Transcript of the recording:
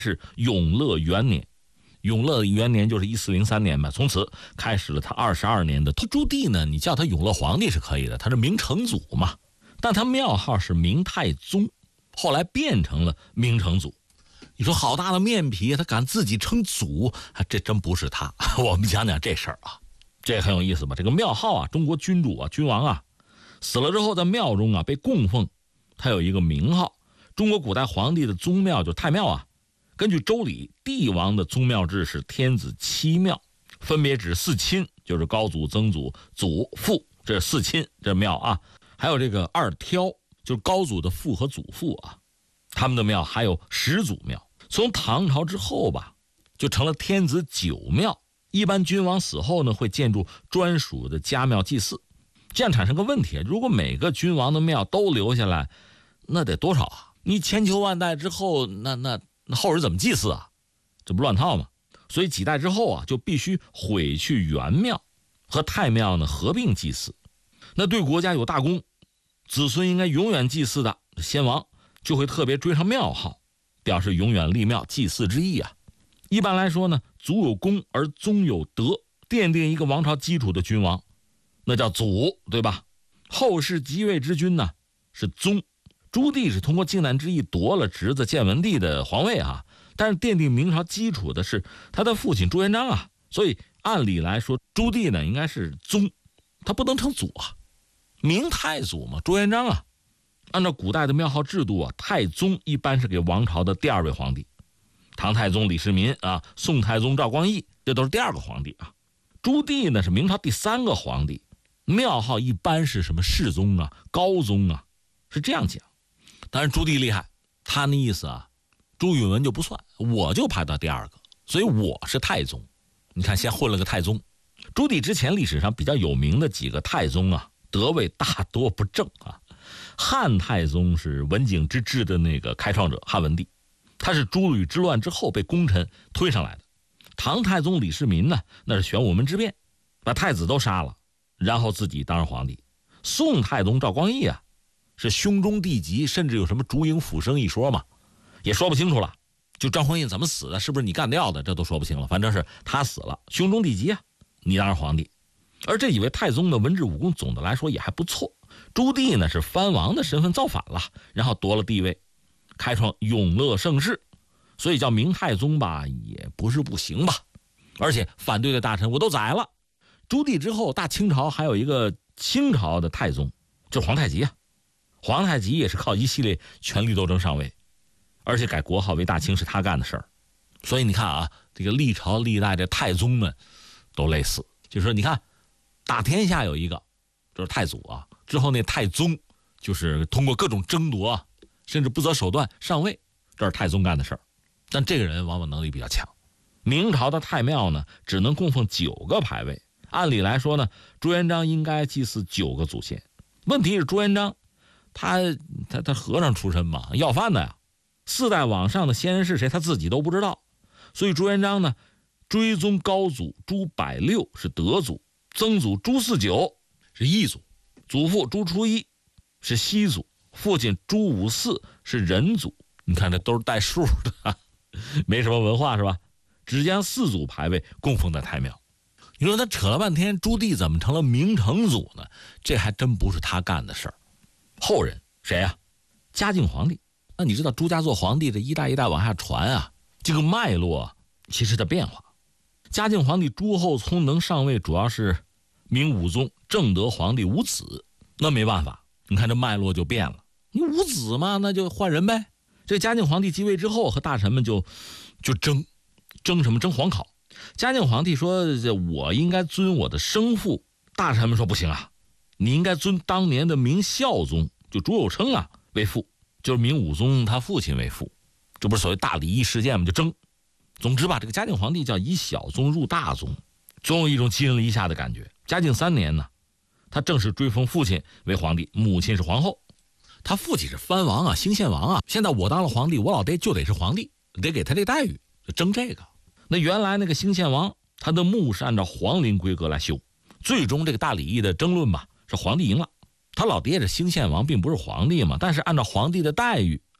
是永乐元年。永乐元年就是1403年吧，从此开始了他22年的。朱棣呢，你叫他永乐皇帝是可以的，他是明成祖嘛，但他庙号是明太宗，后来变成了明成祖。你说好大的面皮，他敢自己称祖，这真不是他。我们讲讲这事儿啊，这很有意思吧？这个庙号啊，中国君主啊、君王啊，死了之后在庙中啊被供奉，他有一个名号。中国古代皇帝的宗庙就是太庙啊。根据周礼，帝王的宗庙制是天子7庙，分别指4亲，就是高祖、曾祖、祖父，这4亲这庙啊。还有这个2挑，就是高祖的父和祖父啊，他们的庙还有始祖庙。从唐朝之后吧，就成了天子9庙。一般君王死后呢，会建筑专属的家庙祭祀。这样产生个问题，如果每个君王的庙都留下来，那得多少啊？你千秋万代之后，那后人怎么祭祀啊？这不乱套吗？所以几代之后啊，就必须毁去元庙，和太庙呢合并祭祀。那对国家有大功，子孙应该永远祭祀的先王，就会特别追上庙号，表示永远立庙祭祀之意啊。一般来说呢，祖有功而宗有德，奠定一个王朝基础的君王，那叫祖，对吧？后世即位之君呢是宗。朱棣是通过靖难之役夺了侄子建文帝的皇位啊，但是奠定明朝基础的是他的父亲朱元璋啊，所以按理来说朱棣呢应该是宗，他不能称祖啊。明太祖嘛，朱元璋啊。按照古代的庙号制度啊，太宗一般是给王朝的第2位皇帝，唐太宗李世民啊，宋太宗赵光义，这都是第2个皇帝啊。朱棣呢是明朝第3个皇帝，庙号一般是什么世宗啊、高宗啊，是这样讲。当然朱棣厉害，他那意思啊，朱允炆就不算，我就排到第2个，所以我是太宗。你看先混了个太宗。朱棣之前历史上比较有名的几个太宗啊，德位大多不正啊。汉太宗是文景之治的那个开创者，汉文帝，他是朱吕之乱之后被功臣推上来的。唐太宗李世民呢，那是玄武门之变，把太子都杀了，然后自己当上皇帝。宋太宗赵光义啊，是兄终弟及，甚至有什么烛影斧声一说嘛，也说不清楚了。就张匡胤怎么死的，是不是你干掉的，这都说不清了。反正是他死了，兄终弟及啊，你当上皇帝。而这几位太宗的文治武功总的来说也还不错。朱棣呢是藩王的身份造反了，然后夺了帝位，开创永乐盛世，所以叫明太宗吧，也不是不行吧。而且反对的大臣我都宰了。朱棣之后，大清朝还有一个清朝的太宗，就是皇太极啊。皇太极也是靠一系列权力斗争上位，而且改国号为大清是他干的事儿。所以你看啊，这个历朝历代的太宗们都类似，就是说你看打天下有一个就是太祖啊，之后那太宗就是通过各种争夺啊，甚至不择手段上位，这是太宗干的事儿。但这个人往往能力比较强。明朝的太庙呢只能供奉9个牌位，按理来说呢，朱元璋应该祭祀9个祖先。问题是朱元璋他和尚出身嘛，要饭的呀，4代往上的先人是谁他自己都不知道。所以朱元璋呢追宗高祖朱百六是德祖，曾祖朱四九是义祖，祖父朱初一是熹祖，父亲朱五四是仁祖。你看这都是带数的，没什么文化是吧？只将4祖牌位供奉在太庙。你说他扯了半天，朱棣怎么成了明成祖呢？这还真不是他干的事儿。后人谁啊？嘉靖皇帝。那你知道朱家做皇帝这一代一代往下传啊，这个脉络其实的变化。嘉靖皇帝朱厚熜能上位，主要是明武宗正德皇帝无子，那没办法，你看这脉络就变了。你无子嘛，那就换人呗。这嘉靖皇帝继位之后，和大臣们就争什么？争皇考。嘉靖皇帝说我应该尊我的生父，大臣们说不行啊，你应该尊当年的明孝宗，就朱有称啊为父，就是明武宗他父亲为父。这不是所谓大礼义事件吗？就争。总之吧，这个嘉靖皇帝叫以小宗入大宗，总有一种寄人篱下的感觉。嘉靖3年呢，他正式追封父亲为皇帝，母亲是皇后。他父亲是藩王啊，兴献王啊。现在我当了皇帝，我老爹就得是皇帝，得给他这待遇，就争这个。那原来那个兴献王，他的墓是按照皇陵规格来修，最终这个大礼义的争论吧，是皇帝赢了。他老爹是兴献王，并不是皇帝嘛，但是按照皇帝的待遇，